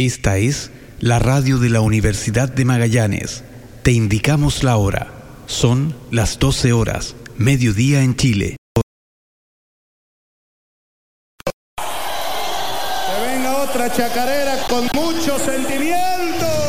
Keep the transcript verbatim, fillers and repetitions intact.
Esta es la radio de la Universidad de Magallanes. Te indicamos la hora. Son las doce horas, mediodía en Chile. Que venga otra chacarera con mucho sentimiento.